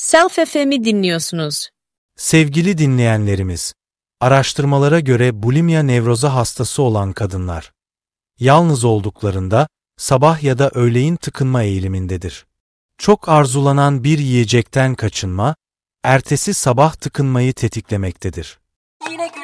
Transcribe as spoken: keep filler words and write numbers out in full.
Self F M'i dinliyorsunuz. Sevgili dinleyenlerimiz, araştırmalara göre bulimia nevroza hastası olan kadınlar, yalnız olduklarında sabah ya da öğleyin tıkınma eğilimindedir. Çok arzulanan bir yiyecekten kaçınma, ertesi sabah tıkınmayı tetiklemektedir. Yine